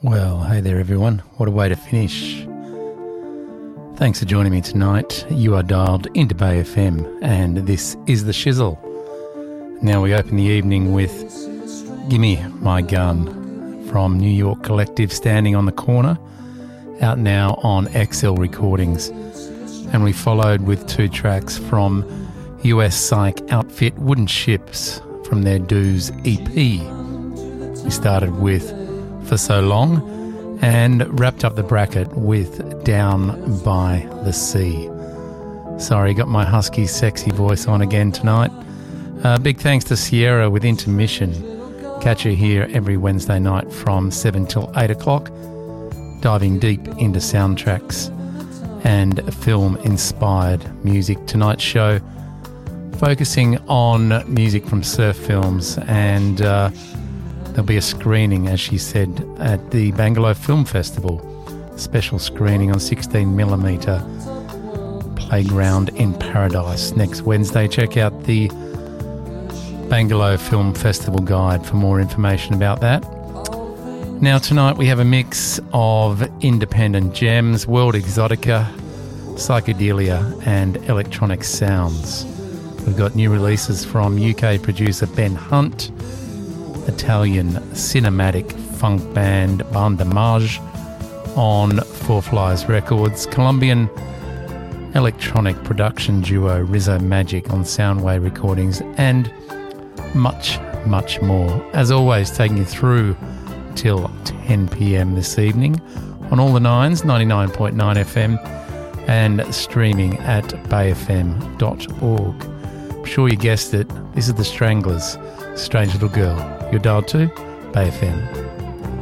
Well, hey there everyone. What a way to finish. Thanks for joining me tonight. You are dialed into Bay FM and this is The Shizzle. Now we open the evening with Gimme My Gun from New York Collective Standing on the Corner, out now on XL Recordings. And we followed with two tracks from US psych outfit Wooden Ships from their Dues EP. We started with For So Long and wrapped up the bracket with Down by the Sea. Sorry, got my husky sexy voice on again tonight. Big thanks to Sierra with Intermission. Catch her here every Wednesday night from 7 till 8 o'clock, diving deep into soundtracks and film-inspired music. Tonight's show focusing on music from surf films, and there'll be a screening, as she said, at the Bangalore Film Festival. Special screening on 16mm Playground in Paradise next Wednesday. Check out the Bangalore Film Festival guide for more information about that. Now tonight we have a mix of independent gems, world exotica, psychedelia and electronic sounds. We've got new releases from UK producer Ben Hunt, Italian cinematic funk band Bandamage on Four Flies Records, Colombian electronic production duo Rizzo Magic on Soundway Recordings, and much, much more. As always, taking you through till 10 p.m. this evening on all the nines, 99.9 FM, and streaming at bayfm.org. I'm sure you guessed it, this is The Stranglers, Strange Little Girl. You're dialed to Bay FM.